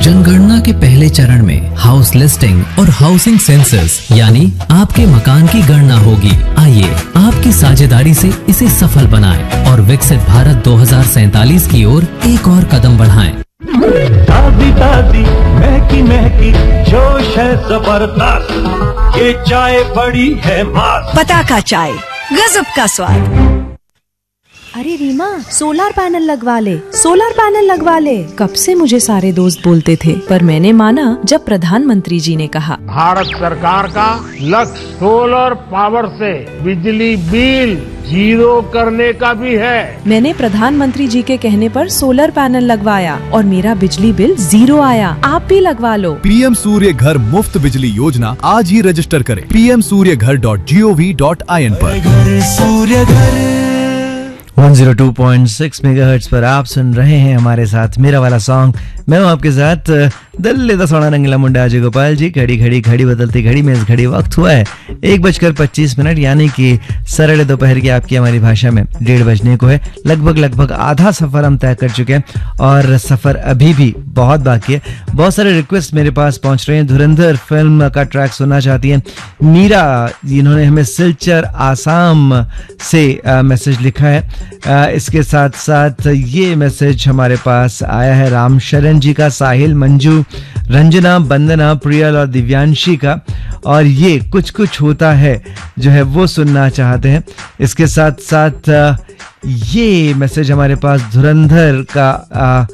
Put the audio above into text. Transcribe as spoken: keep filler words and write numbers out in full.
जनगणना के पहले चरण में हाउस लिस्टिंग और हाउसिंग सेंसस यानी आपके मकान की गणना होगी। आइए आपकी साझेदारी से इसे सफल बनाएं और विकसित भारत दो हज़ार सैतालीस की ओर एक और कदम बढ़ाएं। ताजी ताजी महकी महकी जोश है जबरदस्त, ये चाय बड़ी है मस्त। पताका चाय, गजब का स्वाद। अरे रीमा, सोलर पैनल लगवा ले, सोलर पैनल लगवा ले। कब से मुझे सारे दोस्त बोलते थे, पर मैंने माना जब प्रधानमंत्री जी ने कहा। भारत सरकार का लक्ष्य सोलर पावर से बिजली बिल जीरो करने का भी है। मैंने प्रधानमंत्री जी के कहने पर सोलर पैनल लगवाया और मेरा बिजली बिल जीरो आया। आप भी लगवा लो। पीएम सूर्य घर मुफ्त बिजली योजना आज ही रजिस्टर करें पी एम सूर्य घर dot G O V dot I N पर। सूर्य घर एक सौ दो पॉइंट छह मेगाहर्ट्ज पर आप सुन रहे हैं हमारे साथ मेरा वाला सॉन्ग। मैं हूं आपके साथ दिल्ली दा सोना रंगीला मुंडा अजय गोपाल जी। घड़ी घड़ी घड़ी बदलती घड़ी में इस घड़ी वक्त हुआ है एक बजकर पच्चीस मिनट यानी कि सरल दोपहर की आपकी हमारी भाषा में डेढ़ बजने को है। लगभग लगभग आधा सफर हम तय कर चुके हैं और सफर अभी भी बहुत बाकी है। बहुत सारे रिक्वेस्ट मेरे पास पहुंच रहे हैं। धुरंधर फिल्म का ट्रैक सुनना चाहती हैं मीरा, जिन्होंने हमें सिलचर आसाम से मैसेज लिखा है। आ, इसके साथ साथ ये मैसेज हमारे पास आया है रामशरण जी का, साहिल, मंजू, रंजना, बंदना, प्रियल और दिव्यांशी का, और ये कुछ कुछ होता है जो है वो सुनना चाहते हैं। इसके साथ साथ ये मैसेज हमारे पास धुरंधर का आ,